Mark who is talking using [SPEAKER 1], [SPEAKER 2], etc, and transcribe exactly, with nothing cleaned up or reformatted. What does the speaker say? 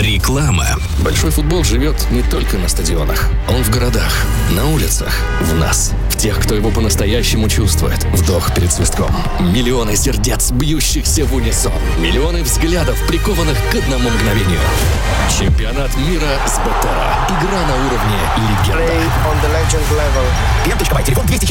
[SPEAKER 1] Реклама.
[SPEAKER 2] Большой футбол живет не только на стадионах. Он в городах, на улицах, в нас. В тех, кто его по-настоящему чувствует. Вдох перед свистком. Миллионы сердец, бьющихся в унисон. Миллионы взглядов, прикованных к одному мгновению. Чемпионат мира с Бетера. Игра на уровне легенда.
[SPEAKER 3] Play on the legend level.
[SPEAKER 1] Клиент.бай, телефон двести